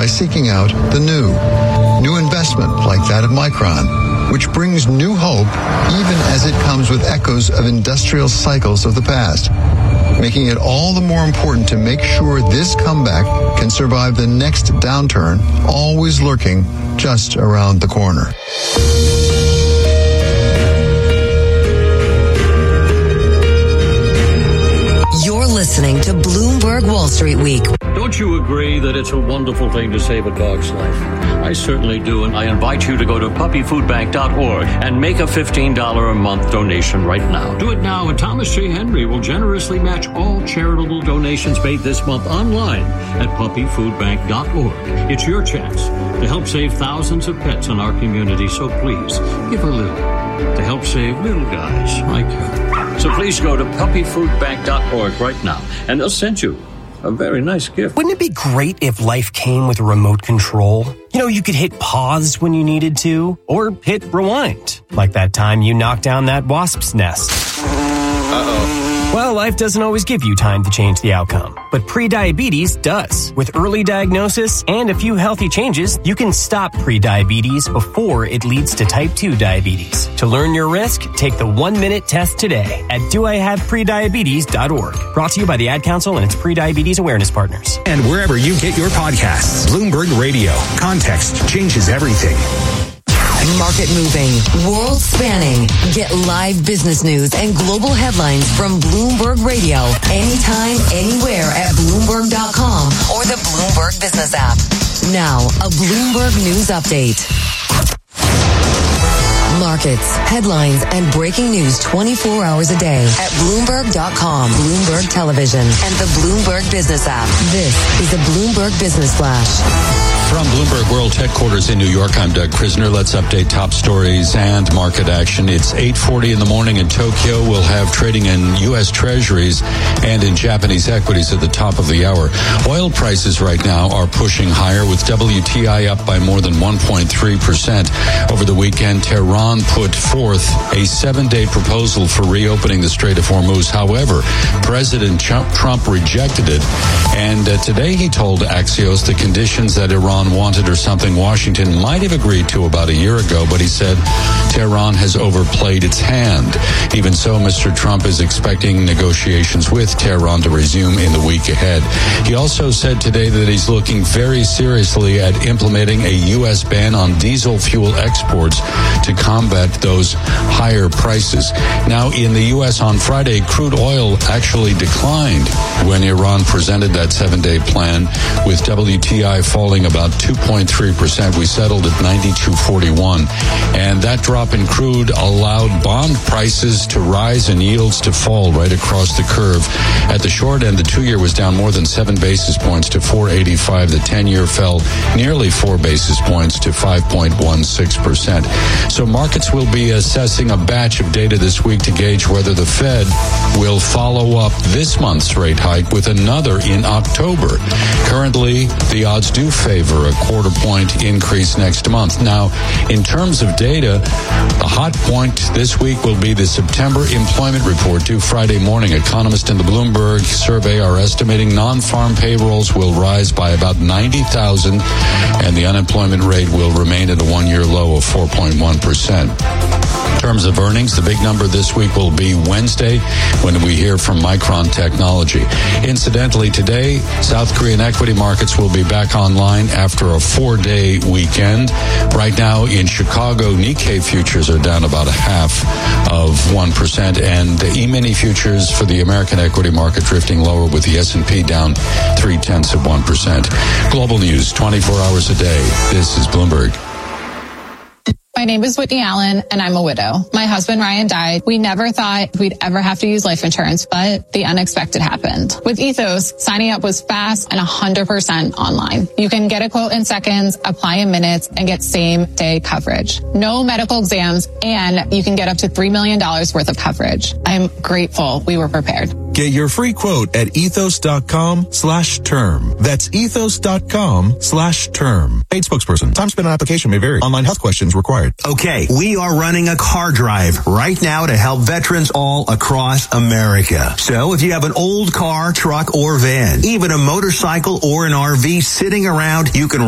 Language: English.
seeking out the new investment like that of Micron, which brings new hope even as it comes with echoes of industrial cycles of the past, making it all the more important to make sure this comeback can survive the next downturn, always lurking just around the corner. You're listening to Bloomberg Wall Street Week. Don't you agree that it's a wonderful thing to save a dog's life? I certainly do, and I invite you to go to puppyfoodbank.org and make a $15 a month donation right now. Do it now, and Thomas J. Henry will generously match all charitable donations made this month online at puppyfoodbank.org. It's your chance to help save thousands of pets in our community, so please give a little to help save little guys like you. So please go to puppyfoodbank.org right now, and they'll send you a very nice gift. Wouldn't it be great if life came with a remote control? You know, you could hit pause when you needed to, or hit rewind, like that time you knocked down that wasp's nest. Uh-oh. Well, life doesn't always give you time to change the outcome, but prediabetes does. With early diagnosis and a few healthy changes, you can stop prediabetes before it leads to type 2 diabetes. To learn your risk, take the 1-minute test today at doihaveprediabetes.org. Brought to you by the Ad Council and its prediabetes awareness partners. And wherever you get your podcasts, Bloomberg Radio. Context changes everything. Market moving, world spanning. Get live business news and global headlines from Bloomberg Radio anytime, anywhere at Bloomberg.com or the Bloomberg Business app. Now, a Bloomberg News Update. Markets, headlines, and breaking news 24 hours a day at Bloomberg.com, Bloomberg Television, and the Bloomberg Business app. This is the Bloomberg Business Flash. From Bloomberg World Headquarters in New York, I'm Doug Krisner. Let's update top stories and market action. It's 8:40 in the morning in Tokyo. We'll have trading in U.S. Treasuries and in Japanese equities at the top of the hour. Oil prices right now are pushing higher, with WTI up by more than 1.3%. Over the weekend, Tehran put forth a 7-day proposal for reopening the Strait of Hormuz. However, President Trump rejected it. And today he told Axios the conditions that Iran wanted are something Washington might have agreed to about a year ago, but he said Tehran has overplayed its hand. Even so, Mr. Trump is expecting negotiations with Tehran to resume in the week ahead. He also said today that he's looking very seriously at implementing a U.S. ban on diesel fuel exports to combat those higher prices. Now, in the U.S. on Friday, crude oil actually declined when Iran presented that 7-day plan, with WTI falling about 2.3%. We settled at 92.41. And that drop in crude allowed bond prices to rise and yields to fall right across the curve. At the short end, the 2-year was down more than 7 basis points to 4.85. The 10-year fell nearly 4 basis points to 5.16%. So markets will be assessing a batch of data this week to gauge whether the Fed will follow up this month's rate hike with another in October. Currently, the odds do favor a 0.25 point increase next month. Now, in terms of data, the hot point this week will be the September employment report due Friday morning. Economists in the Bloomberg survey are estimating non-farm payrolls will rise by about 90,000, and the unemployment rate will remain at a 1-year low of 4.1%. In terms of earnings, the big number this week will be Wednesday when we hear from Micron Technology. Incidentally, today, South Korean equity markets will be back online after a 4-day weekend. Right now in Chicago, Nikkei futures are down about 0.5%, and the E-mini futures for the American equity market drifting lower, with the S&P down 0.3%. Global news 24 hours a day. This is Bloomberg. My name is Whitney Allen, and I'm a widow. My husband, Ryan, died. We never thought we'd ever have to use life insurance, but the unexpected happened. With Ethos, signing up was fast and 100% online. You can get a quote in seconds, apply in minutes, and get same-day coverage. No medical exams, and you can get up to $3 million worth of coverage. I'm grateful we were prepared. Get your free quote at ethos.com/term. That's ethos.com/term. Paid spokesperson. Time spent on application may vary. Online health questions required. Okay, we are running a car drive right now to help veterans all across America. So if you have an old car, truck, or van, even a motorcycle or an RV sitting around, you can